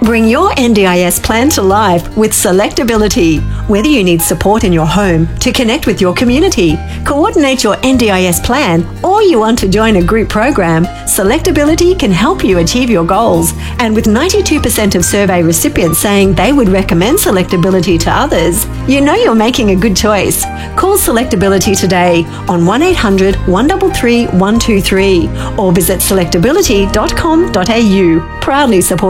Bring your NDIS plan to life with Selectability. Whether you need support in your home, to connect with your community, coordinate your NDIS plan, or you want to join a group program, Selectability can help you achieve your goals. And with 92% of survey recipients saying they would recommend Selectability to others, you know you're making a good choice. Call Selectability today on 1800 133 123 or visit selectability.com.au. Proudly support